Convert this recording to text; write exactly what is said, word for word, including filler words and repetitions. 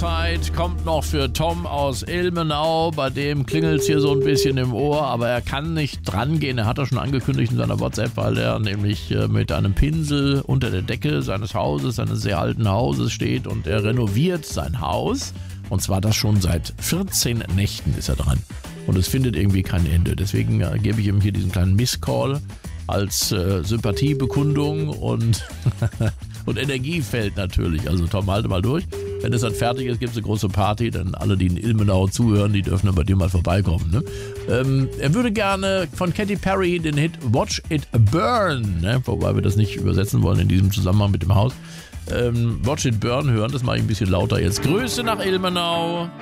Uhrzeit kommt noch für Tom aus Ilmenau. Bei dem klingelt es hier so ein bisschen im Ohr, aber er kann nicht dran gehen. Er hat das schon angekündigt in seiner WhatsApp, weil er nämlich äh, mit einem Pinsel unter der Decke seines Hauses, seines sehr alten Hauses steht und er renoviert sein Haus. Und zwar das schon seit vierzehn Nächten ist er dran. Und es findet irgendwie kein Ende. Deswegen äh, gebe ich ihm hier diesen kleinen Misscall als äh, Sympathiebekundung und, und Energiefeld natürlich. Also Tom, halte mal durch. Wenn es dann fertig ist, gibt es eine große Party. Dann alle, die in Ilmenau zuhören, die dürfen dann bei dir mal vorbeikommen. Ne? Ähm, er würde gerne von Katy Perry den Hit Watch It Burn, ne? Wobei wir das nicht übersetzen wollen in diesem Zusammenhang mit dem Haus. Ähm, Watch It Burn hören, das mache ich ein bisschen lauter jetzt. Grüße nach Ilmenau.